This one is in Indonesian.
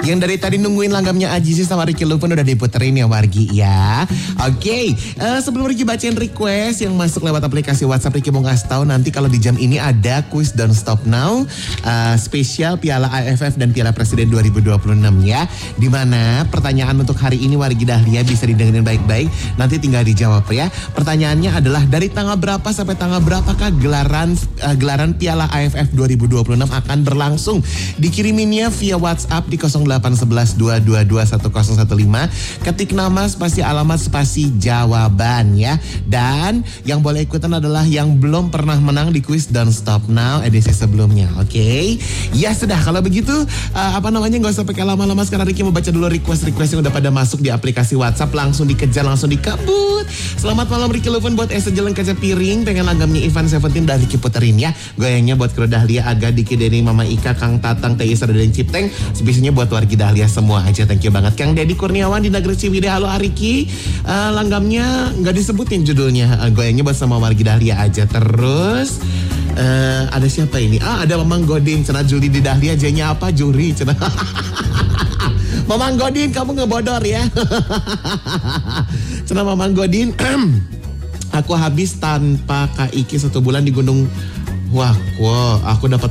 Yang dari tadi nungguin langgamnya Aji sih sama Ricky Lupin udah diputerin ya Wargi ya. Oke, sebelum Ricky bacain request yang masuk lewat aplikasi WhatsApp, Ricky mau ngasih tahu nanti kalau di jam ini ada quiz Don't Stop Now spesial Piala AFF dan Piala Presiden 2026 ya. Dimana pertanyaan untuk hari ini Wargi Dahlia bisa didengerin baik-baik. Nanti tinggal dijawab ya. Pertanyaannya adalah dari tanggal berapa sampai tanggal berapakah gelaran Piala AFF 2026 akan berlangsung? Dikiriminnya via WhatsApp di 0811-222-1015. Ketik nama spasi alamat spasi jawaban ya. Dan yang boleh ikutan adalah yang belum pernah menang di kuis Don't Stop Now edisi sebelumnya. Oke? Ya sudah, kalau begitu gak usah pakai lama-lama. Sekarang Ricky mau baca dulu request yang udah pada masuk di aplikasi WhatsApp. Langsung dikejar, langsung dikebut. Selamat malam Ricky Lupin buat Esa Jalan Kaca Piring. Pengen langgam Ivan Seventeen dari Ricky puterin ya. Goyangnya buat Kro Dahlia, Aga, Diki, Deni, Mama Ika, Kang Tatang, Teh Isa, dan Cipteng. Spesialnya buat Wargi Dahlia semua aja. Thank you banget. Kang Dedi Kurniawan di Nagri Ciwidey. Halo Ariki. Langgamnya gak disebutin judulnya. Goyangnya buat sama Wargi Dahlia aja. Terus ada siapa ini? Ada Mamang Godin. Cenah Juli di Dahlia. Jenya apa? Juri. Cenah. Mamang Godin, kamu ngebodor ya. Cenah Mamang Godin. Aku habis tanpa Kak Iki 1 bulan di Gunung. Wah, aku dapat